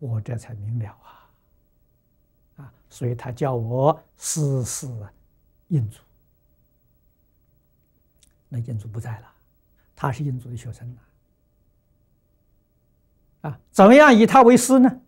我这才明了所以他叫我时时印祖。那印祖不在了，他是印祖的学生怎么样以他为师呢？